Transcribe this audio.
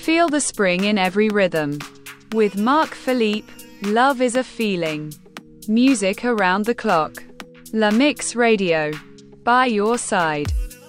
Feel the spring in every rhythm. With Mark Philippe, love is a feeling. Music around the clock. La Mix Radio. By your side.